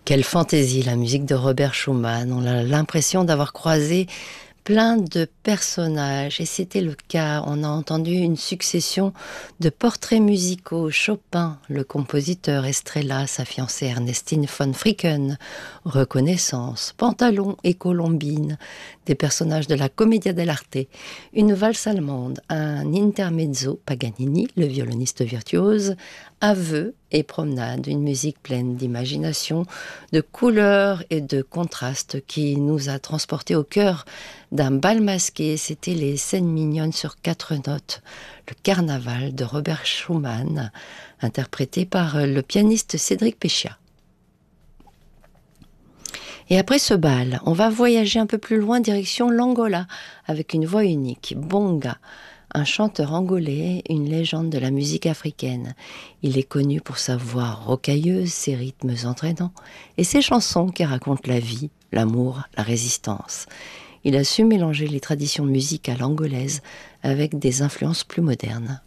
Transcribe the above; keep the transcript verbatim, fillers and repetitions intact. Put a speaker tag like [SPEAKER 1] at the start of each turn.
[SPEAKER 1] Quelle fantaisie, la musique de Robert Schumann. On a l'impression d'avoir croisé plein de personnages, et c'était le cas. On a entendu une succession de portraits musicaux. Chopin, le compositeur, Estrella, sa fiancée Ernestine von Fricken, Reconnaissance, Pantalon et Colombine, des personnages de la Commedia dell'arte, une valse allemande, un intermezzo, Paganini, le violoniste virtuose, Aveux et Promenade, une musique pleine d'imagination, de couleurs et de contrastes qui nous a transportés au cœur d'un bal masqué. C'était les scènes mignonnes sur quatre notes, le carnaval de Robert Schumann, interprété par le pianiste Cédric Peccia. Et après ce bal, on va voyager un peu plus loin, direction l'Angola, avec une voix unique, Bonga, un chanteur angolais, une légende de la musique africaine. Il est connu pour sa voix rocailleuse, ses rythmes entraînants, et ses chansons qui racontent la vie, l'amour, la résistance. Il a su mélanger les traditions musicales angolaises avec des influences plus modernes.